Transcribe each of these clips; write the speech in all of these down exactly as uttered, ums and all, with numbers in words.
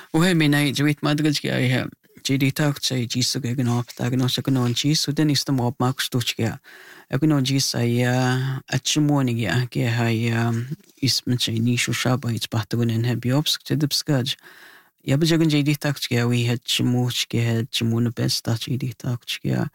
وهي من أي جويت ما أدرج جاي جدي تاك شيء جيسو جا جنوب تا جنوب شكنون جيس ودن يستم غاب ماكش توش جا أكنون جيس أي أتشموني جا جا هاي اسم شيء نيشو شابا يتبحثون إنها بيوبس كتدب سكاج يا بجاكن جدي تاك جا وي هتشموش جا هتشمون بس تا جدي تاك جا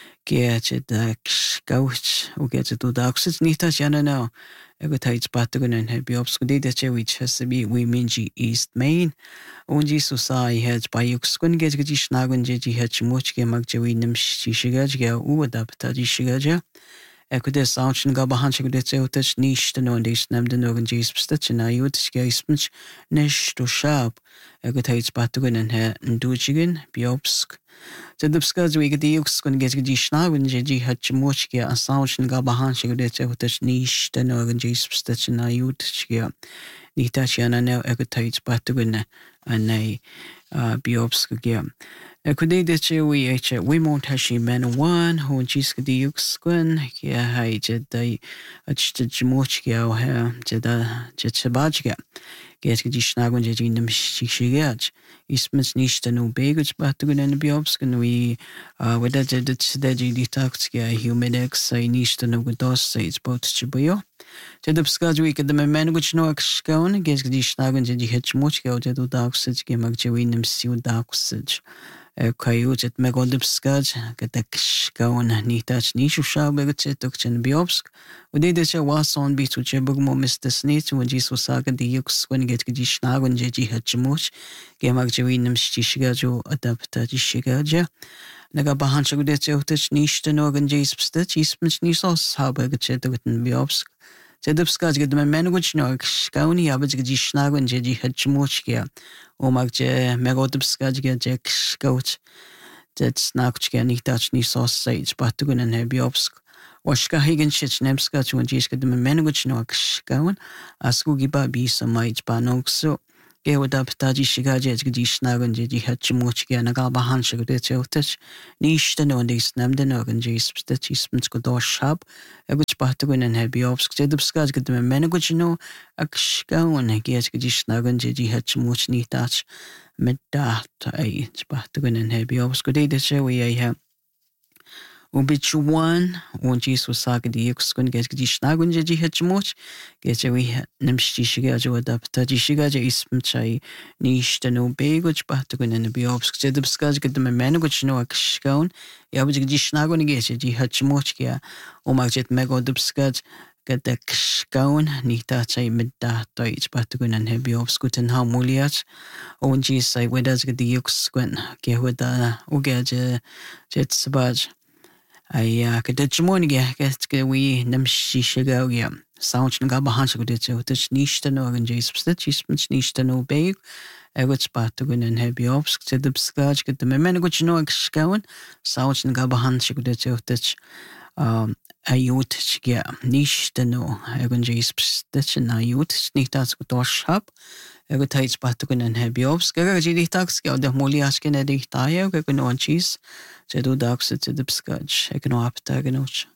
جا جدكش كوش وجا جدو داكس نيتاش أنا نو أقول تايج بحثون إنها بيوبس كدي دشة ويتش هسبي وي منجي إيست مين ونجي سوساي هاد بايوكس كون جيت جدي شناغن جدي هاد شموش جا ماك جوي نمشي شجاج جا ودا بتاجي شجاجا أكو ده ساوندش نقا بهان شكو ده تيوتش نيش تنون ديش نمدن نوغن جيس بستش نايوتش جا يسمش نش تو شاب أكو تايج باتوغن انها ندوجيغن بيوبسك تدبسكا زوي جدي يوكس كون جيت جدي شناغن جدي هاد شموش جا ساوندش نقا بهان شكو ده تيوتش نيش تنوغن جيس بستش نايوتش جا نيتاش أنا نو أكو تايج باتوغن أناي بيوبسك جا أكو دي دتشي وي إيش وي مونتاشي منوان هو جيس كدي يكسكن يا هاي جداي أتشتجموش يا وها جدا جد شباج يا جيت كدي شناغون جدي نمشي شياج اسمش نيشتنو بيجوش باتقول أنا بيوبسكن وي ودا جد تشدا جدي تاكس يا هيوميدكس أي نيشتنو قدوس سيج بوتش بيو جد بسكاج وي كده من من قلت شنو أكشكون جيت كدي شناغون جدي هتشموش يا وجدو داكسج كي جوي نمسي وداكسج كايوت مقود بسكاج كتكش كون نيتاش نيشو شابر تشتوكشن بيوبسك ودي دشا واسون بيتو جبر مو مستسنيت ونجي سوساك دي يوكس ون جيت كدي شناغن جي هتشموش كيما جوي نمشي شجاجو أدابتا جي شجاجا نقا بهان شكو دي تيوتش نيشتنوغن جيس بستش يسمش نيسوس هابر تشتوكشن بيوبسك تدبسكاج قد من من قلت شنو كوني يا بج قدي شناغن جي هتشموش كيا وماك جا مقود بسكاج جا جاك شكوت جد سناكش كيا نيتاش نيسوس سيج باتقون انها بيوبسك وشكا هيجن شيش نمسكاج ونجيش قد من من قلت شنو كون اسكو جيبا بيسا مايج بانوكسو كي ودا بتاجي شجاجة قدي شناغن جي هتشموش كيا نقا بهان شكو دي تيوتش نيشتنو ديس نمدنوغن جيس بستش يسمتش قدوش شاب أقولش بحتقون إنها بيوبسك جد بسكاج قد من من أقولش إنه أكشكون هكياش قديش ناغن جدي هتشموش نيتاش مدات أي بحتقون إنها بيوبسك ودي دشوي أيها وبتشوان ونجيس وساق دي يكسكون جيت قديش ناغن جدي هتشموش جيت جوي نمشي شجاجة ودا بتاجي شجاجة اسم شاي نيشتنو بيغوش بحتقون إنها بيوبسك جد بسكاج قد من من أقولش إنه أكشكون يا بج قديش ناغن جيت جدي هتشموش كيا وما جت مقود بسكاج قدكش كون نيتات شيء مدة طيج باتقون انها بيوبسكو تنها موليات ونجي ساي وداز قد يكسكون كي ودا وقاج جت سباج أي كده جمون جه كت كوي نمشي شجاويا ساوندش نقا بهانش قد تش نيشتنو رنجي سبستش يسمش نيشتنو بيك أقولش باتقون انها بيوبسك تدبسكاج قد من قلت شنو أكشكون ساوندش نقا بهانش قد تش أيوت شجع نيشتنو رنجي سبستش نايوت نيتاس قدوش شاب أقول تايج باتقون انها بيوبسك أقول جدي تاكس كأوده مولياش كنا دي تايا وكأكو نوانشيس جدو داكس تدبسكاج أكنو أبتاغنوش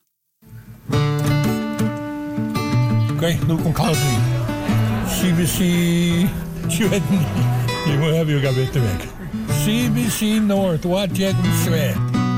Oké, doe een kalfie. C B C Tjuedni. Je moet hebben je gaat te weg. C B C Noord, wat je het zwaar.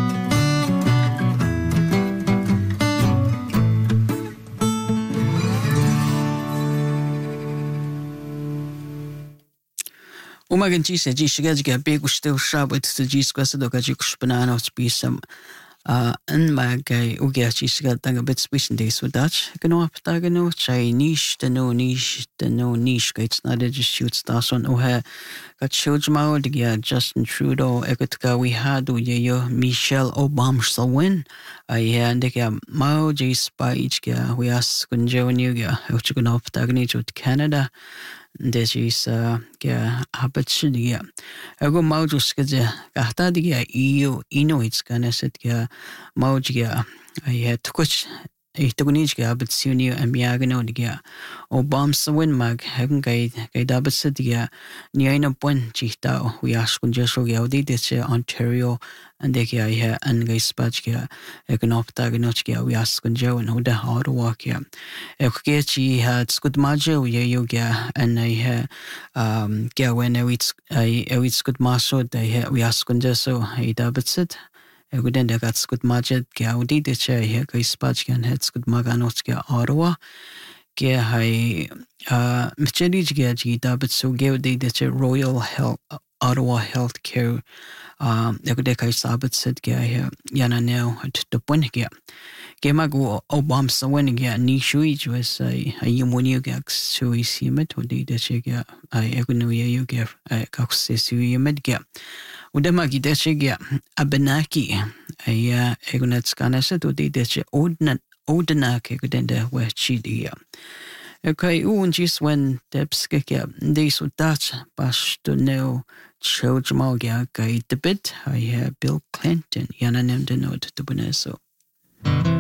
وما كنتي سجي شجاج جابيك وشتو شابت تجيس قصد وكاجي كشبنانا وتبيسم ان ما جاي وجاتي شجاج تانغ بيتس بيسن ديس وداتش كنو أبتاغنو شاي نيش تنو نيش تنو نيش كيتس نادر جشيوت ستاسون وها قد شوج ماو دقيا جاستن ترودو اكتكا وي هادو ييو ميشيل أوبام شلوين اي عندك يا ماو جي سبايج جا وياس كنجو نيوغا وچو كنو أبتاغني جوت كندا ديجيس كا هابتشديا أقول موجوس كذا كهتاديا إيو إنويتس كان ست كا موجيا أيه تكوش ihtugunij ga but suni amiagano diga o bam sawin mag hagun gai gai dabat sidia ni aina pon chita we askun jeso ga odi de Ontario and de ga ha an gai spach ga ekonopta ga noch ga we askun jo and oda Ottawa ga e ke chi ha skut majo ye yo ga an ai ha um ga when e wits ai e wits skut maso de ha we askun jeso ai dabat sit Eguden de gat skut majet ge audi de che he ge spach gan het skut maganos ge Ottawa ge hai uh mcheli ge gi da but so ge de de che Royal Health Ottawa Healthcare um eguden kai sabat sit ge he yana now at the point ge ge magu obam so when ge ni shui was ai ai yumoni ge sui simet odi de che ge ai egunu ye you ge ka se sui met ge Udema gi deche ge abenaki ai egonet skanese to de deche odna odnake gedende we chidia. Okay, un jis when debske ge de so dat pas to know chojmal ge ga debit ai Bill Clinton yana nem de not to beneso.